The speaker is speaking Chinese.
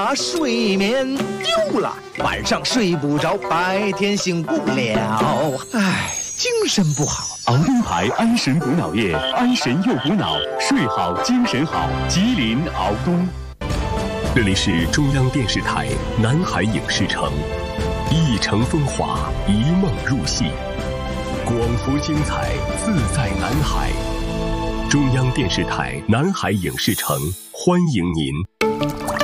把睡眠丢了，晚上睡不着，白天醒不了，唉，精神不好。 熬灯牌安神补脑液，安神又补脑，睡好精神好。吉林熬东。这里是中央电视台南海影视城，一城风华，一梦入戏，广福精彩，自在南海。中央电视台南海影视城，欢迎您。